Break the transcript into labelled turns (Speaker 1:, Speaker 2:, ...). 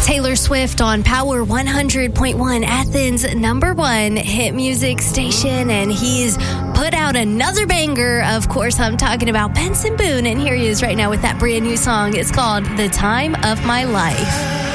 Speaker 1: Taylor Swift on Power 100.1, Athens' #1 hit music station, and he's put out another banger. Of course, I'm talking about Benson Boone, and here he is right now with that brand new song. It's called The Time of My Life.